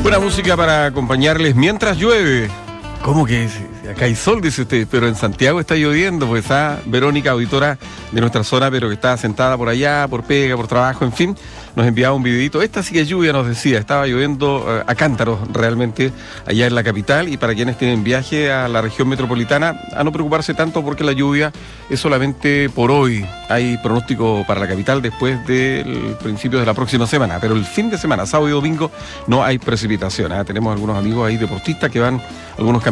Buena música para acompañarles mientras llueve. ¿Cómo que acá hay sol, dice usted? Pero en Santiago está lloviendo, pues está Verónica, auditora de nuestra zona, pero que está sentada por allá, por pega, por trabajo, en fin, nos enviaba un videito. Esta sí que es lluvia, nos decía, estaba lloviendo a cántaros realmente allá en la capital, y para quienes tienen viaje a la región metropolitana, a no preocuparse tanto porque la lluvia es solamente por hoy. Hay pronóstico para la capital después del principio de la próxima semana, pero el fin de semana, sábado y domingo, no hay precipitación. Tenemos algunos amigos ahí deportistas que van, algunos